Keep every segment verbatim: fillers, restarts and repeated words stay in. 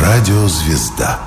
Радиозвезда.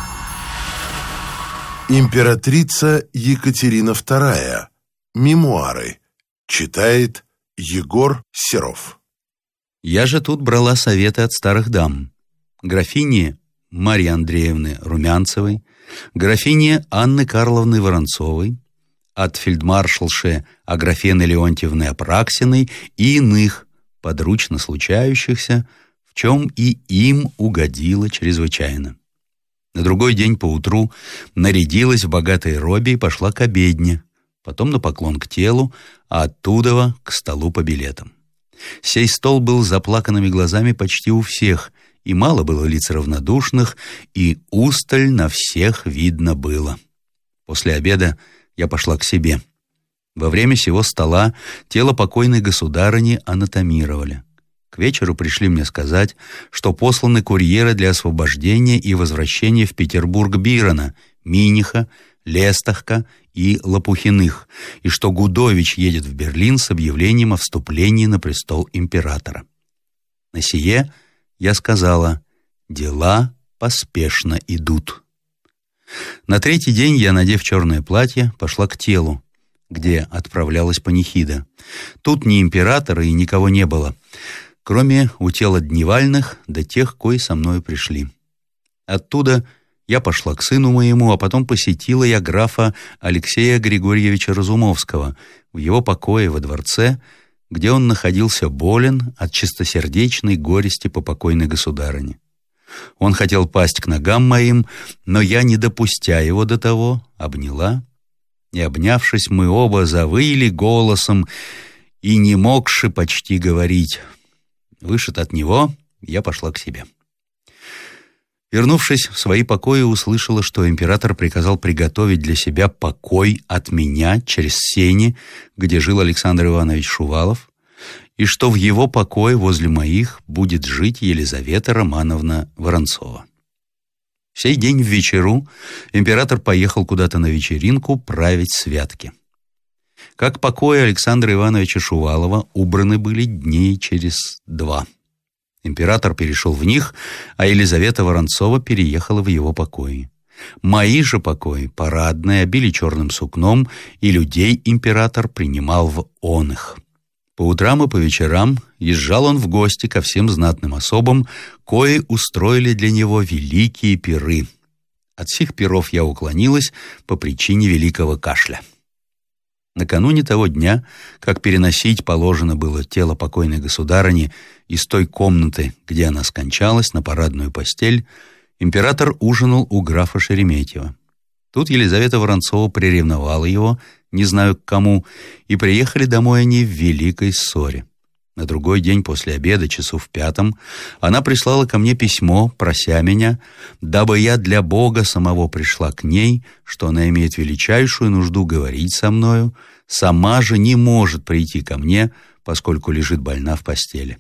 Императрица Екатерина вторая. Мемуары. Читает Егор Серов. Я же тут брала советы от старых дам. Графини Марьи Андреевны Румянцевой, графини Анны Карловны Воронцовой, от фельдмаршалши Аграфены Леонтьевны Апраксиной и иных, подручно случающихся, в чем и им угодило чрезвычайно. На другой день поутру нарядилась в богатой робе и пошла к обедне, потом на поклон к телу, а оттуда к столу по билетам. Сей стол был с заплаканными глазами почти у всех, и мало было лиц равнодушных, и усталь на всех видно было. После обеда я пошла к себе. Во время сего стола тело покойной государыни анатомировали. К вечеру пришли мне сказать, что посланы курьеры для освобождения и возвращения в Петербург Бирона, Миниха, Лестахка и Лопухиных, и что Гудович едет в Берлин с объявлением о вступлении на престол императора. На сие я сказала: дела поспешно идут. На третий день я, надев черное платье, пошла к телу, где отправлялась панихида. Тут ни императора и никого не было, кроме у тела дневальных, да тех, кои со мною пришли. Оттуда я пошла к сыну моему, а потом посетила я графа Алексея Григорьевича Разумовского в его покое во дворце, где он находился болен от чистосердечной горести по покойной государыне. Он хотел пасть к ногам моим, но я, не допустя его до того, обняла, и, обнявшись, мы оба завыли голосом и не могши почти говорить. Вышед от него, я пошла к себе. Вернувшись в свои покои, услышала, что император приказал приготовить для себя покой от меня через сени, где жил Александр Иванович Шувалов, и что в его покое возле моих будет жить Елизавета Романовна Воронцова. В сей день в вечеру император поехал куда-то на вечеринку править святки. Как покои Александра Ивановича Шувалова убраны были дней через два. Император перешел в них, а Елизавета Воронцова переехала в его покои. Мои же покои, парадные, обили черным сукном, и людей император принимал в оных. По утрам и по вечерам езжал он в гости ко всем знатным особам, кои устроили для него великие пиры. От сих пиров я уклонилась по причине великого кашля. Накануне того дня, как переносить положено было тело покойной государыни из той комнаты, где она скончалась, на парадную постель, император ужинал у графа Шереметьева. Тут Елизавета Воронцова приревновала его, не знаю к кому, и приехали домой они в великой ссоре. На другой день после обеда, часу в пятом, она прислала ко мне письмо, прося меня, дабы я для Бога самого пришла к ней, что она имеет величайшую нужду говорить со мною, сама же не может прийти ко мне, поскольку лежит больна в постели.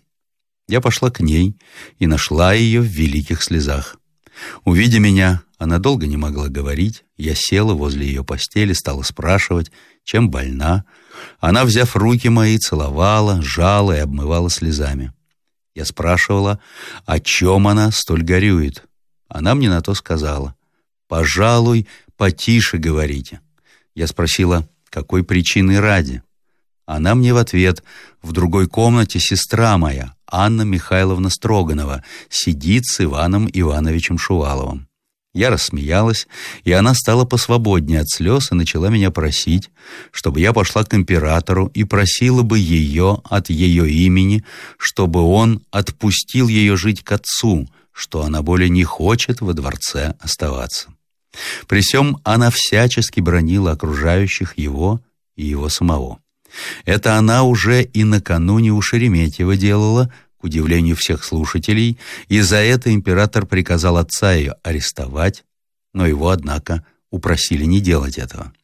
Я пошла к ней и нашла ее в великих слезах. Увидя меня, она долго не могла говорить. Я села возле ее постели, стала спрашивать, чем больна. Она, взяв руки мои, целовала, жала и обмывала слезами. Я спрашивала, о чем она столь горюет. Она мне на то сказала: «Пожалуй, потише говорите». Я спросила, какой причины ради. Она мне в ответ: в другой комнате сестра моя, Анна Михайловна Строганова, сидит с Иваном Ивановичем Шуваловым. Я рассмеялась, и она стала посвободнее от слез и начала меня просить, чтобы я пошла к императору и просила бы ее от ее имени, чтобы он отпустил ее жить к отцу, что она более не хочет во дворце оставаться. При сём она всячески бранила окружающих его и его самого. Это она уже и накануне у Шереметьева делала, к удивлению всех слушателей, и за это император приказал отца ее арестовать, но его, однако, упросили не делать этого.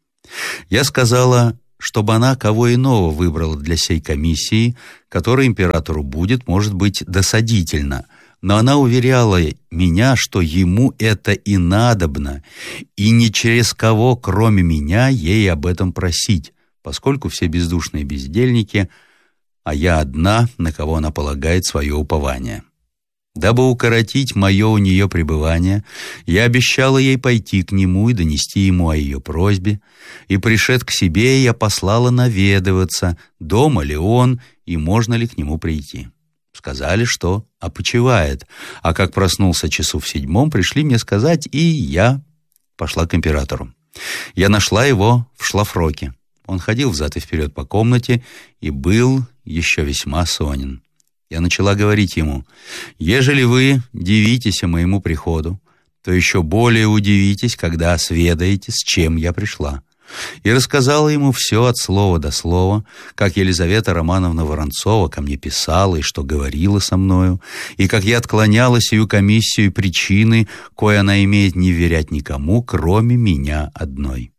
Я сказала, чтобы она кого иного выбрала для сей комиссии, которая императору будет, может быть, досадительно, но она уверяла меня, что ему это и надобно, и ни через кого, кроме меня, ей об этом просить, поскольку все бездушные бездельники, а я одна, на кого она полагает свое упование. Дабы укоротить мое у нее пребывание, я обещала ей пойти к нему и донести ему о ее просьбе, и, пришед к себе, я послала наведываться, дома ли он и можно ли к нему прийти. Сказали, что опочивает, а как проснулся часу в седьмом, пришли мне сказать, и я пошла к императору. Я нашла его в шлафроке. Он ходил взад и вперед по комнате и был еще весьма сонен. Я начала говорить ему: «Ежели вы дивитесь моему приходу, то еще более удивитесь, когда осведаете, с чем я пришла». И рассказала ему все от слова до слова, как Елизавета Романовна Воронцова ко мне писала и что говорила со мною, и как я отклоняла сию комиссию и причины, кое она имеет не верять никому, кроме меня одной.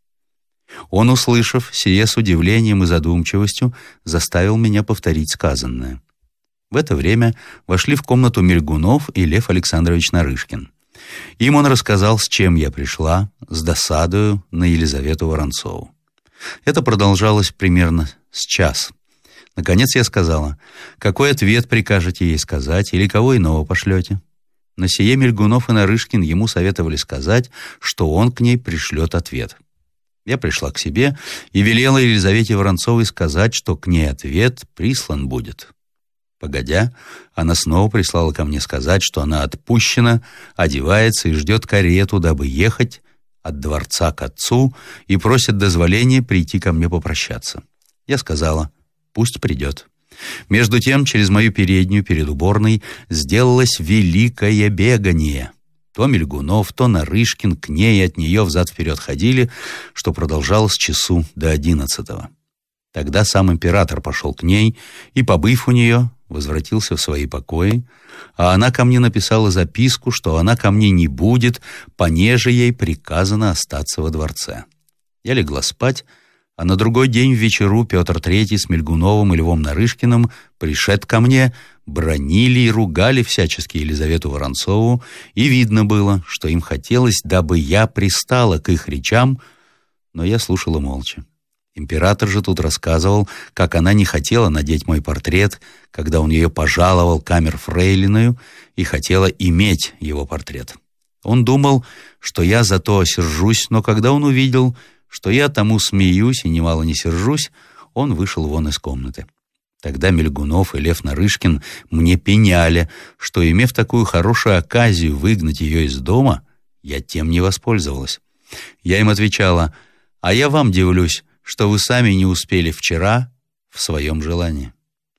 Он, услышав сие с удивлением и задумчивостью, заставил меня повторить сказанное. В это время вошли в комнату Мельгунов и Лев Александрович Нарышкин. Им он рассказал, с чем я пришла, с досадою на Елизавету Воронцову. Это продолжалось примерно с час. Наконец я сказала: «Какой ответ прикажете ей сказать или кого иного пошлете?» На сие Мельгунов и Нарышкин ему советовали сказать, что он к ней пришлет ответ. Я пришла к себе и велела Елизавете Воронцовой сказать, что к ней ответ прислан будет. Погодя, она снова прислала ко мне сказать, что она отпущена, одевается и ждет карету, дабы ехать от дворца к отцу, и просит дозволения прийти ко мне попрощаться. Я сказала: «Пусть придет». Между тем, через мою переднюю перед уборной сделалось великое бегание. То Мельгунов, то Нарышкин к ней и от нее взад-вперед ходили, что продолжалось часу до одиннадцатого. Тогда сам император пошел к ней и, побыв у нее, возвратился в свои покои, а она ко мне написала записку, что она ко мне не будет, понеже ей приказано остаться во дворце. Я легла спать, а на другой день в вечеру Петр Третий с Мельгуновым и Львом Нарышкиным пришед ко мне, бранили и ругали всячески Елизавету Воронцову, и видно было, что им хотелось, дабы я пристала к их речам, но я слушала молча. Император же тут рассказывал, как она не хотела надеть мой портрет, когда он ее пожаловал камер-фрейлиною и хотела иметь его портрет. Он думал, что я за то сержусь, но когда он увидел, что я тому смеюсь и немало не сержусь, он вышел вон из комнаты. Тогда Мельгунов и Лев Нарышкин мне пеняли, что, имев такую хорошую оказию выгнать ее из дома, я тем не воспользовалась. Я им отвечала: «А я вам дивлюсь, что вы сами не успели вчера в своем желании».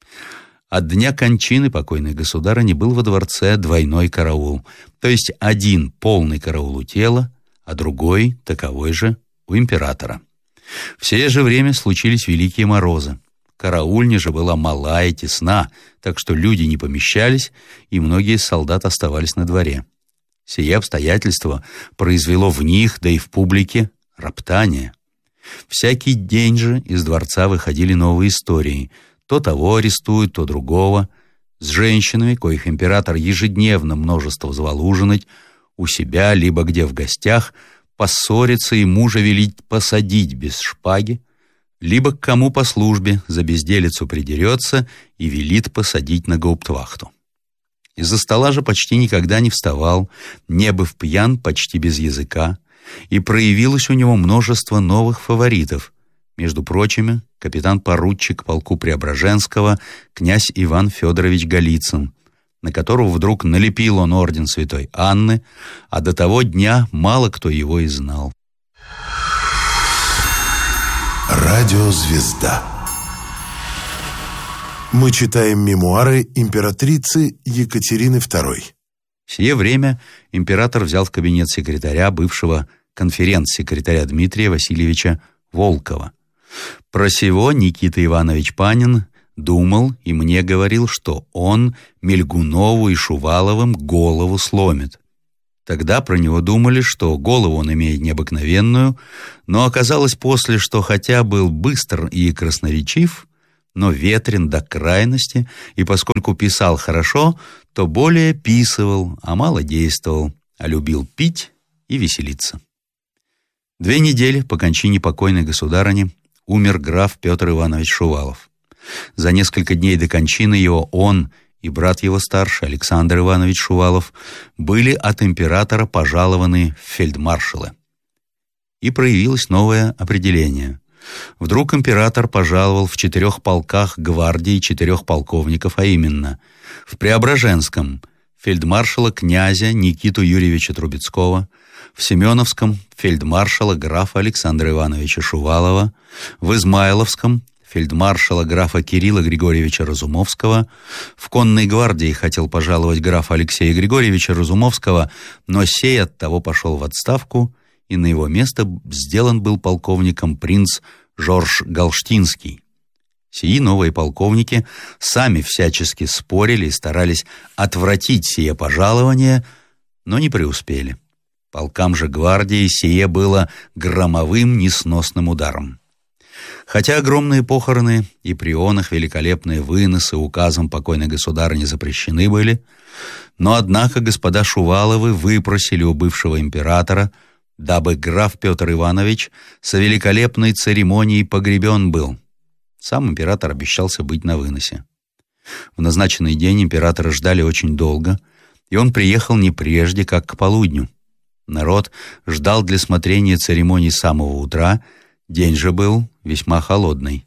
От дня кончины покойной государыни был во дворце двойной караул, то есть один полный караул у тела, а другой таковой же у императора. В сие же время случились великие морозы. Караульня же была мала и тесна, так что люди не помещались, и многие солдат оставались на дворе. Сие обстоятельство произвело в них, да и в публике, роптание. Всякий день же из дворца выходили новые истории. То того арестуют, то другого. С женщинами, коих император ежедневно множество звал ужинать, у себя, либо где в гостях, поссориться и мужа велить посадить без шпаги, либо к кому по службе за безделицу придерется и велит посадить на гауптвахту. Из-за стола же почти никогда не вставал, не быв пьян почти без языка, и проявилось у него множество новых фаворитов. Между прочими, капитан-поручик полку Преображенского, князь Иван Федорович Голицын, на которого вдруг налепил он орден Святой Анны, а до того дня мало кто его и знал. Радиозвезда. Мы читаем мемуары императрицы Екатерины Второй. В сие время император взял в кабинет секретаря, бывшего конференц-секретаря Дмитрия Васильевича Волкова. Про сего Никита Иванович Панин думал и мне говорил, что он Мельгунову и Шуваловым голову сломит. Тогда про него думали, что голову он имеет необыкновенную, но оказалось после, что хотя был быстр и красноречив, но ветрен до крайности, и поскольку писал хорошо, то более писывал, а мало действовал, а любил пить и веселиться. Две недели по кончине покойной государыни умер граф Петр Иванович Шувалов. За несколько дней до кончины его он и брат его старший, Александр Иванович Шувалов, были от императора пожалованы в фельдмаршалы. И проявилось новое определение. Вдруг император пожаловал в четырех полках гвардии четырех полковников, а именно в Преображенском фельдмаршала князя Никиту Юрьевича Трубецкого, в Семеновском фельдмаршала графа Александра Ивановича Шувалова, в Измайловском фельдмаршала графа Кирилла Григорьевича Разумовского, в конной гвардии хотел пожаловать графа Алексея Григорьевича Разумовского, но сей оттого пошел в отставку, и на его место сделан был полковником принц Жорж Галштинский. Сии новые полковники сами всячески спорили и старались отвратить сие пожалование, но не преуспели. Полкам же гвардии сие было громовым несносным ударом. Хотя огромные похороны и при онах великолепные выносы указом покойной государыни запрещены были, но однако господа Шуваловы выпросили у бывшего императора, дабы граф Петр Иванович со великолепной церемонией погребен был. Сам император обещался быть на выносе. В назначенный день императора ждали очень долго, и он приехал не прежде, как к полудню. Народ ждал для смотрения церемонии с самого утра, день же был весьма холодный.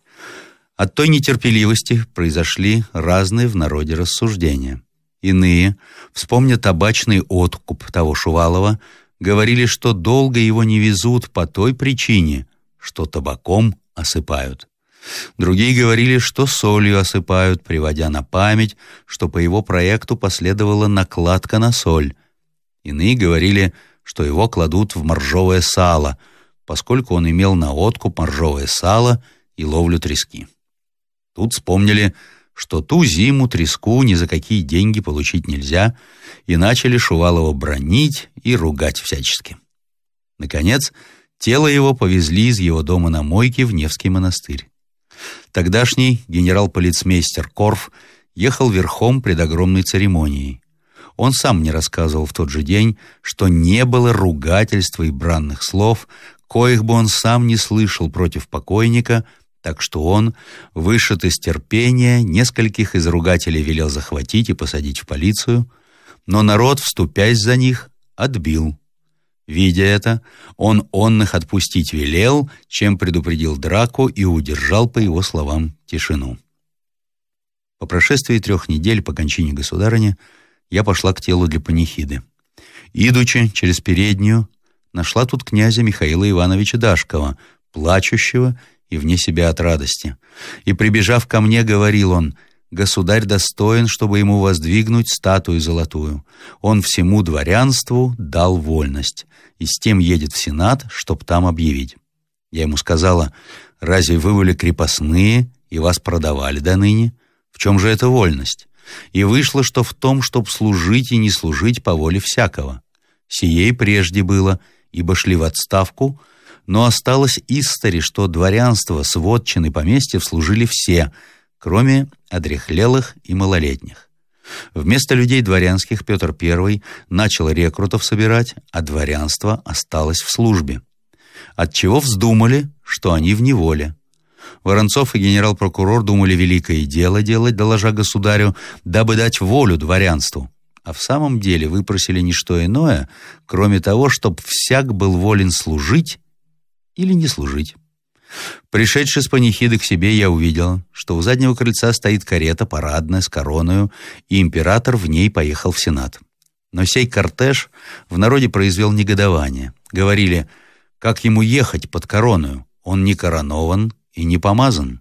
От той нетерпеливости произошли разные в народе рассуждения. Иные, вспомня табачный откуп того Шувалова, говорили, что долго его не везут по той причине, что табаком осыпают. Другие говорили, что солью осыпают, приводя на память, что по его проекту последовала накладка на соль. Иные говорили, что его кладут в моржовое сало, поскольку он имел на откуп моржовое сало и ловлю трески. Тут вспомнили, что ту зиму треску ни за какие деньги получить нельзя, и начали Шувалова бранить и ругать всячески. Наконец, тело его повезли из его дома на мойке в Невский монастырь. Тогдашний генерал-полицмейстер Корф ехал верхом пред огромной церемонией. Он сам мне рассказывал в тот же день, что не было ругательства и бранных слов, коих бы он сам не слышал против покойника, так что он, вышед из терпения, нескольких из ругателей велел захватить и посадить в полицию, но народ, вступясь за них, отбил. Видя это, он онных отпустить велел, чем предупредил драку и удержал, по его словам, тишину. По прошествии трех недель по кончине государыни я пошла к телу для панихиды. Идучи через переднюю, нашла тут князя Михаила Ивановича Дашкова, плачущего и вне себя от радости. И, прибежав ко мне, говорил он: «Государь достоин, чтобы ему воздвигнуть статую золотую. Он всему дворянству дал вольность, и с тем едет в Сенат, чтоб там объявить». Я ему сказала: «Разве вы были крепостные и вас продавали до ныне? В чем же эта вольность?» И вышло, что в том, чтоб служить и не служить по воле всякого. Сие и прежде было, ибо шли в отставку, но осталось истори, что дворянство с вотчин и поместьев служили все, кроме одряхлелых и малолетних. Вместо людей дворянских Петр Первый начал рекрутов собирать, а дворянство осталось в службе. Отчего вздумали, что они в неволе. Воронцов и генерал-прокурор думали великое дело делать, доложа государю, дабы дать волю дворянству. А в самом деле выпросили не что иное, кроме того, чтоб всяк был волен служить или не служить. Пришедший с панихиды к себе, я увидел, что у заднего крыльца стоит карета парадная с короною, и император в ней поехал в Сенат. Но сей кортеж в народе произвел негодование. Говорили: как ему ехать под короною? Он не коронован и не помазан.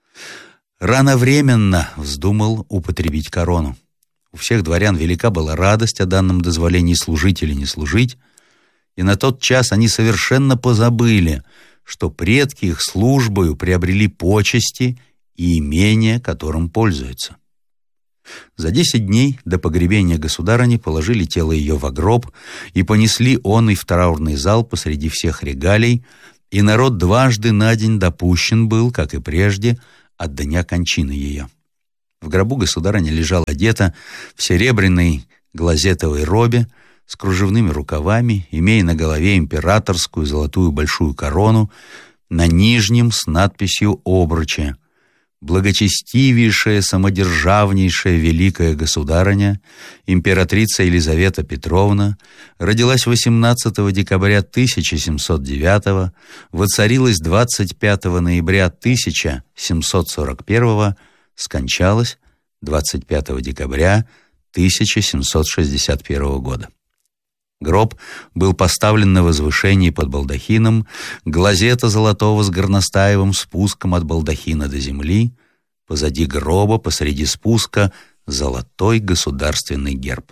Рановременно вздумал употребить корону. У всех дворян велика была радость о данном дозволении служить или не служить, и на тот час они совершенно позабыли, что предки их службою приобрели почести и имения, которым пользуются. За десять дней до погребения государыни положили тело ее в гроб и понесли он и в траурный зал посреди всех регалий, и народ дважды на день допущен был, как и прежде, от дня кончины ее. В гробу государыня лежала одета в серебряной глазетовой робе с кружевными рукавами, имея на голове императорскую золотую большую корону, на нижнем с надписью «Обруче», благочестивейшая, самодержавнейшая великая государыня, императрица Елизавета Петровна, родилась восемнадцатого декабря тысяча семьсот девятого, воцарилась двадцать пятого ноября тысяча семьсот сорок первого, скончалась двадцать пятого декабря тысяча семьсот шестьдесят первого года. Гроб был поставлен на возвышении под балдахином, глазета золотого с горностаевым спуском от балдахина до земли, позади гроба, посреди спуска, золотой государственный герб.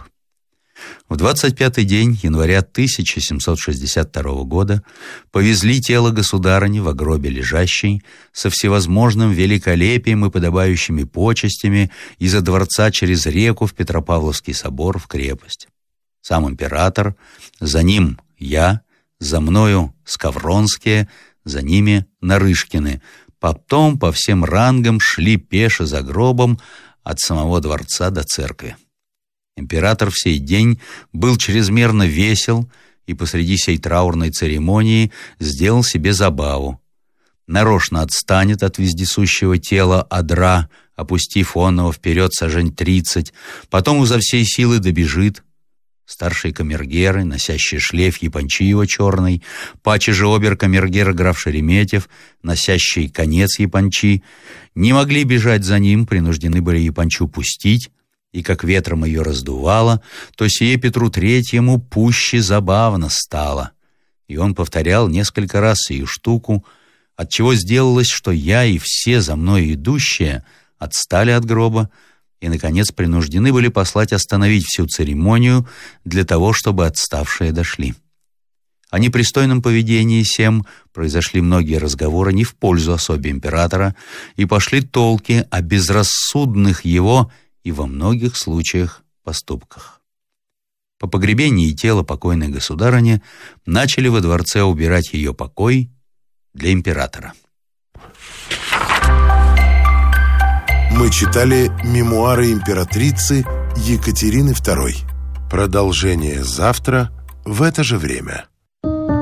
В двадцать пятый день января тысяча семьсот шестьдесят второго года повезли тело государыни во гробе лежащей со всевозможным великолепием и подобающими почестями из-за дворца через реку в Петропавловский собор в крепость. Сам император, за ним я, за мною Скавронские, за ними Нарышкины. Потом по всем рангам шли пеше за гробом от самого дворца до церкви. Император в сей день был чрезмерно весел и посреди сей траурной церемонии сделал себе забаву. Нарочно отстанет от вездесущего тела одра, опустив онного вперед сажень тридцать, потом изо всей силы добежит. Старшие камергеры, носящие шлейф Япончиева черный, паче же обер-камергер граф Шереметьев, носящий конец Япончи, не могли бежать за ним, принуждены были Япончу пустить, и как ветром ее раздувало, то сие Петру Третьему пуще забавно стало. И он повторял несколько раз сию штуку, отчего сделалось, что я и все за мной идущие отстали от гроба, и, наконец, принуждены были послать остановить всю церемонию для того, чтобы отставшие дошли. О непристойном поведении сем произошли многие разговоры не в пользу особи императора, и пошли толки о безрассудных его и во многих случаях поступках. По погребении тела покойной государыни начали во дворце убирать ее покой для императора. Мы читали мемуары императрицы Екатерины второй. Продолжение завтра в это же время.